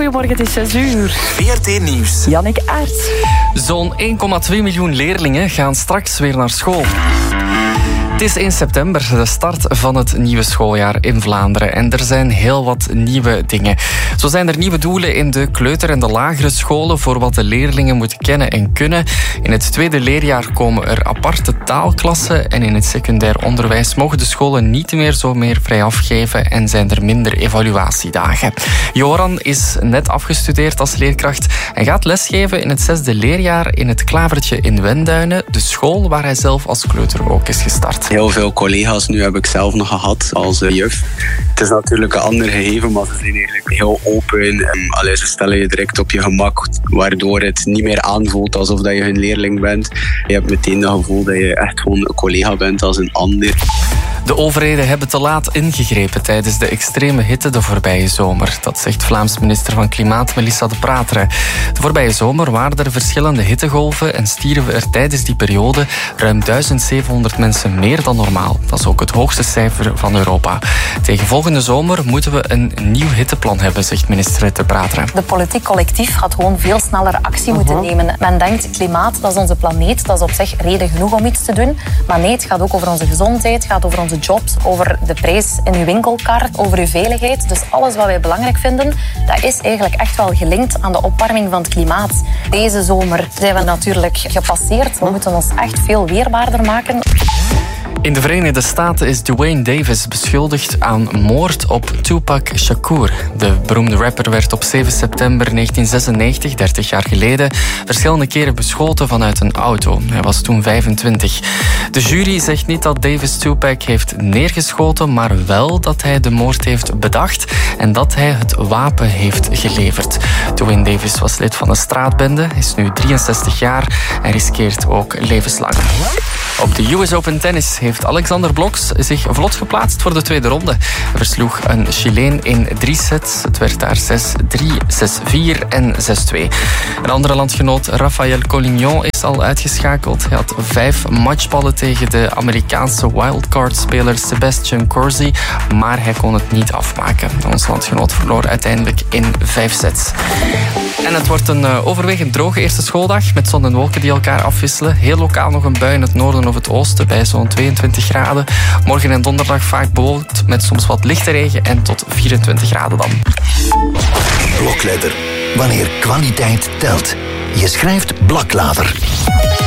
Goedemorgen, het is 6 uur. VRT Nieuws. Jannik Aert. Zo'n 1,2 miljoen leerlingen gaan straks weer naar school. Het is 1 september, de start van het nieuwe schooljaar in Vlaanderen. En er zijn heel wat nieuwe dingen. Zo zijn er nieuwe doelen in de kleuter- en de lagere scholen voor wat de leerlingen moeten kennen en kunnen. In het tweede leerjaar komen er aparte taalklassen. En in het secundair onderwijs mogen de scholen niet meer zo meer vrij afgeven en zijn er minder evaluatiedagen. Joran is net afgestudeerd als leerkracht en gaat lesgeven in het 6e leerjaar in het Klavertje in Wenduinen, de school waar hij zelf als kleuter ook is gestart. Heel veel collega's nu heb ik zelf nog gehad als juf. Het is natuurlijk een ander gegeven, maar ze zijn eigenlijk heel open. Ze stellen je direct op je gemak, waardoor het niet meer aanvoelt alsof dat je hun leerling bent. Je hebt meteen het gevoel dat je echt gewoon een collega bent als een ander. De overheden hebben te laat ingegrepen tijdens de extreme hitte de voorbije zomer. Dat zegt Vlaams minister van Klimaat Melissa De Prateren. De voorbije zomer waren er verschillende hittegolven en stierven er tijdens die periode ruim 1700 mensen meer dan normaal. Dat is ook het hoogste cijfer van Europa. Tegen volgende zomer moeten we een nieuw hitteplan hebben, zegt minister De Prateren. De politiek collectief gaat gewoon veel sneller actie moeten nemen. Men denkt, klimaat, dat is onze planeet, dat is op zich reden genoeg om iets te doen. Maar nee, het gaat ook over onze gezondheid, het gaat over onze jobs, over de prijs in uw winkelkar, over uw veiligheid. Dus alles wat wij belangrijk vinden, dat is eigenlijk echt wel gelinkt aan de opwarming van het klimaat. Deze zomer zijn we natuurlijk gepasseerd. We moeten ons echt veel weerbaarder maken. In de Verenigde Staten is Dwayne Davis beschuldigd aan moord op Tupac Shakur. De beroemde rapper werd op 7 september 1996, 30 jaar geleden, verschillende keren beschoten vanuit een auto. Hij was toen 25. De jury zegt niet dat Davis Tupac heeft neergeschoten, maar wel dat hij de moord heeft bedacht en dat hij het wapen heeft geleverd. Dwayne Davis was lid van een straatbende, is nu 63 jaar en riskeert ook levenslang. Op de US Open Tennis heeft Alexander Blok zich vlot geplaatst voor de tweede ronde. Hij versloeg een Chileen in 3 sets. Het werd daar 6-3, 6-4 en 6-2. Een andere landgenoot, Rafael Collignon, is al uitgeschakeld. Hij had 5 matchballen tegen de Amerikaanse wildcard-speler Sebastian Corsi, maar hij kon het niet afmaken. Ons landgenoot verloor uiteindelijk in 5 sets. En het wordt een overwegend droge eerste schooldag met zon en wolken die elkaar afwisselen. Heel lokaal nog een bui in het noorden of het oosten bij zo'n 22 graden. Morgen en donderdag vaak bewolkt met soms wat lichte regen en tot 24 graden dan. Blokletter. Wanneer kwaliteit telt. Je schrijft Blaklader.